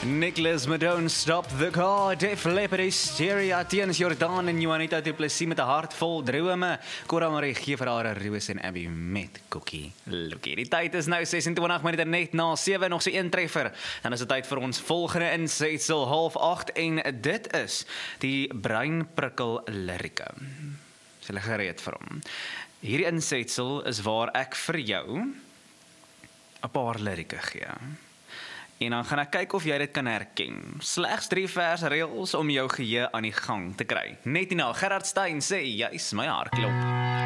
Nicholas Madone, Stop the Car, Def Leppard, Hysteria, Tiens Jordan en Juanita Du Plessis met 'n hart vol drome. Cora Marie gee vir haar 'n roos en Abby met Cookie Lookie. Die tyd is nou 26 minute net na 7, nog so een treffer. Dan is dit tyd vir ons volgende insetsel 7:30 en dit is die breinprikkel lirieke. Is hulle gereed vir hom? Hierdie insetsel is waar ek vir jou 'n paar lirieke gee. En dan gaan ek kyk of jy dit kan herken. Slegs 3 versreëls om jou geheue aan die gang te kry. Net hierna, Gerard Stein sê, juis my hart klop.